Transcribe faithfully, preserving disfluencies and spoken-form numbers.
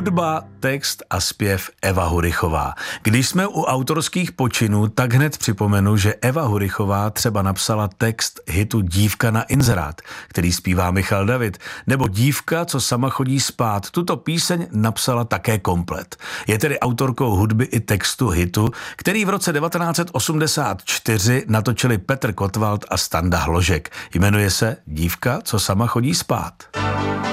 Hudba, text a zpěv Eva Hurychová. Když jsme u autorských počinů, tak hned připomenu, že Eva Hurychová třeba napsala text hitu Dívka na inzerát, který zpívá Michal David, nebo Dívka, co sama chodí spát. Tuto píseň napsala také komplet. Je tedy autorkou hudby i textu hitu, který v roce devatenáct set osmdesát čtyři natočili Petr Kotwald a Standa Hložek. Jmenuje se Dívka, co sama chodí spát.